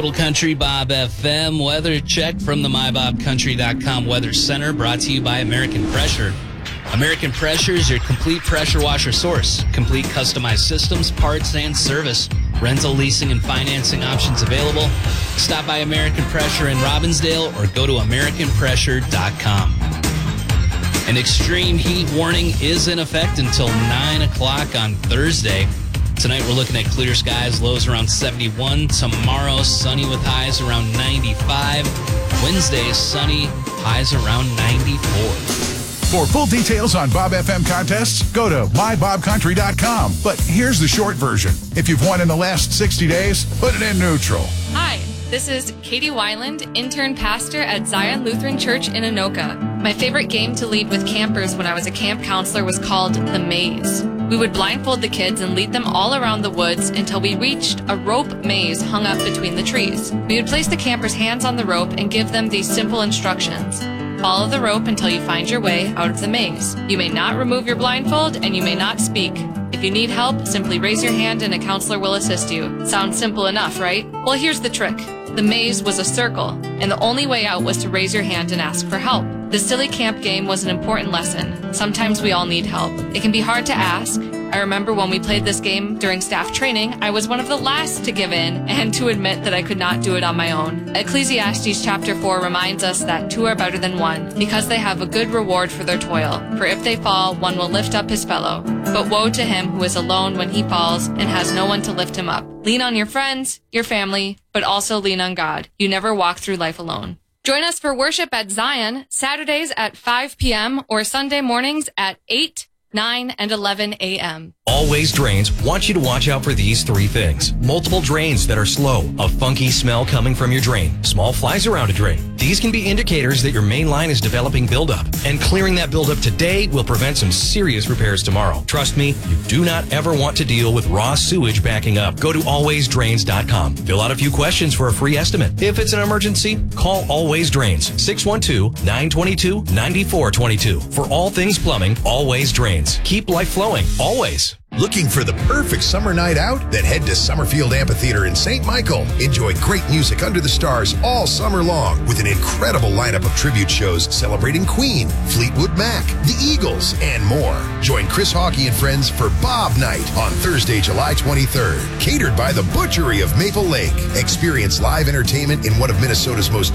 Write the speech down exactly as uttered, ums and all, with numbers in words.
Total Country Bob F M weather check from the my bob country dot com Weather Center, brought to you by American Pressure. American Pressure is your complete pressure washer source. Complete customized systems, parts, and service. Rental, leasing, and financing options available. Stop by American Pressure in Robbinsdale or go to american pressure dot com. An extreme heat warning is in effect until nine o'clock on Thursday. Tonight we're looking at clear skies, lows around seventy-one. Tomorrow, sunny with highs around ninety-five. Wednesday, sunny, highs around ninety-four. For full details on Bob F M contests, go to my bob country dot com. But here's the short version. If you've won in the last sixty days, put it in neutral. Hi, this is Katie Weiland, intern pastor at Zion Lutheran Church in Anoka. My favorite game to lead with campers when I was a camp counselor was called The Maze. We would blindfold the kids and lead them all around the woods until we reached a rope maze hung up between the trees. We would place the campers' hands on the rope and give them these simple instructions. Follow the rope until you find your way out of the maze. You may not remove your blindfold and you may not speak. If you need help, simply raise your hand and a counselor will assist you. Sounds simple enough, right? Well, here's the trick. The maze was a circle, and the only way out was to raise your hand and ask for help. The silly camp game was an important lesson. Sometimes we all need help. It can be hard to ask. I remember when we played this game during staff training, I was one of the last to give in and to admit that I could not do it on my own. Ecclesiastes chapter four reminds us that two are better than one, because they have a good reward for their toil. For if they fall, one will lift up his fellow. But woe to him who is alone when he falls and has no one to lift him up. Lean on your friends, your family, but also lean on God. You never walk through life alone. Join us for worship at Zion, Saturdays at five p.m. or Sunday mornings at eight, nine, and eleven a.m. Always Drains wants you to watch out for these three things. Multiple drains that are slow, a funky smell coming from your drain, small flies around a drain. These can be indicators that your main line is developing buildup, and clearing that buildup today will prevent some serious repairs tomorrow. Trust me, you do not ever want to deal with raw sewage backing up. Go to always drains dot com. Fill out a few questions for a free estimate. If it's an emergency, call Always Drains, six one two, nine two two, nine four two two. For all things plumbing, Always Drains. Keep life flowing, always. Looking for the perfect summer night out? Then head to Summerfield Amphitheater in Saint Michael. Enjoy great music under the stars all summer long with an incredible lineup of tribute shows celebrating Queen, Fleetwood Mac, the Eagles, and more. Join Chris Hawkey and friends for Bob Night on Thursday, July twenty-third. Catered by the Butchery of Maple Lake. Experience live entertainment in one of Minnesota's most